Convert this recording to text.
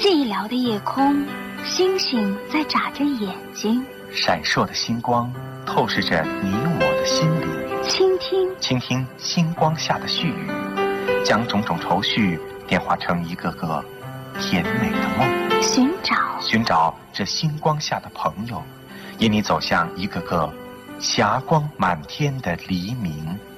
寂寥的夜空，星星在眨着眼睛， 闪烁的星光透视着你我的心灵。倾听星光下的絮语，将种种愁绪变化成一个个甜美的梦。寻找这星光下的朋友，引你走向一个个霞光满天的黎明。